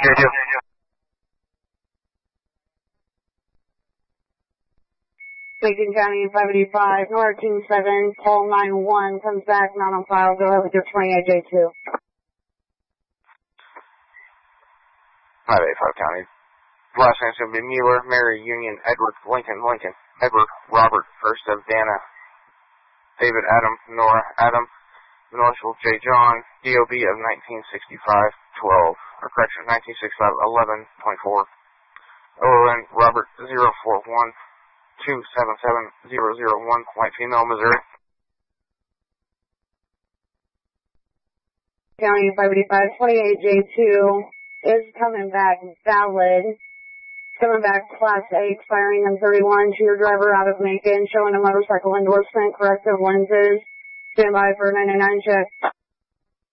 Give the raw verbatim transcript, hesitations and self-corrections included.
J two. Lincoln County five eighty-five, North King seven, call nine one, comes back, not on file, go ahead with your twenty-eight J two. five eighty-five County. Last name's going to be Mueller, Mary, Union, Edward, Lincoln, Lincoln, Edward, Robert, first of Dana, David, Adam, Nora, Adam, Marshall, J. John, D O B of nineteen sixty-five twelve, or correction, nineteen sixty-five eleven point four, O O N, Robert, zero four one two seven seven zero zero one, white female, Missouri. County five eighty-five, twenty-eight J two is coming back valid. Coming back Class A, expiring in thirty-one to your driver out of Macon, showing a motorcycle endorsement, corrective lenses. Stand by for ninety-nine check.